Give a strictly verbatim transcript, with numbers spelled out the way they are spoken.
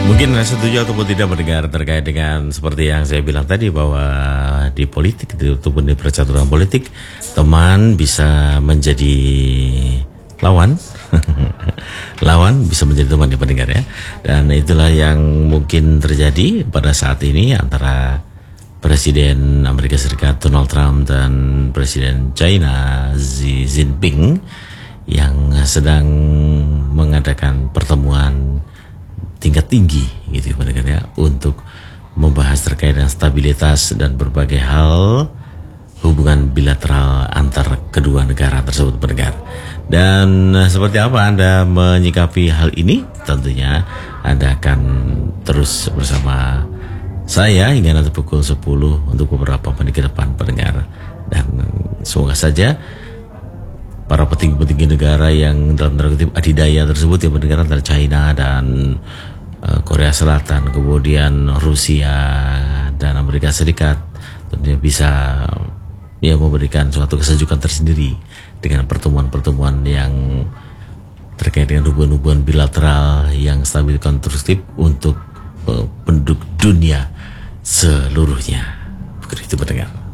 Mungkin setuju ataupun tidak mendengar terkait dengan seperti yang saya bilang tadi, bahwa di politik ataupun di percaturan politik, teman bisa menjadi lawan. Lawan bisa menjadi teman, ya pendengar ya. Dan itulah yang mungkin terjadi pada saat ini antara Presiden Amerika Serikat Donald Trump dan Presiden China Xi Jinping yang sedang mengadakan pertemuan tingkat tinggi gitu pendengar ya, untuk membahas terkait dengan stabilitas dan berbagai hal hubungan bilateral antar kedua negara tersebut pendengar. Dan seperti apa Anda menyikapi hal ini? Tentunya Anda akan terus bersama saya hingga nanti pukul sepuluh untuk beberapa menit ke depan pendengar. Dan semoga saja para petinggi-petinggi negara yang dalam tanda kutip adidaya tersebut, yang mendengar antara China dan uh, Korea Selatan, kemudian Rusia dan Amerika Serikat, tentunya bisa ya memberikan suatu kesejukan tersendiri dengan pertemuan-pertemuan yang terkait dengan hubungan-hubungan bilateral yang stabil konstruktif untuk uh, penduduk dunia seluruhnya. Begitu pendengar.